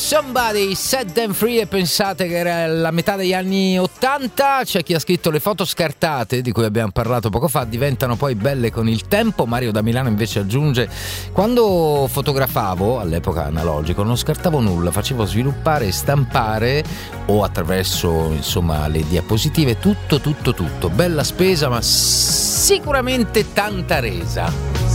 Somebody Set Them Free, e pensate che era la metà degli anni 80. C'è chi ha scritto: le foto scartate di cui abbiamo parlato poco fa diventano poi belle con il tempo. Mario da Milano invece aggiunge: quando fotografavo all'epoca analogico non scartavo nulla, facevo sviluppare e stampare o attraverso insomma le diapositive tutto, bella spesa ma sicuramente tanta resa.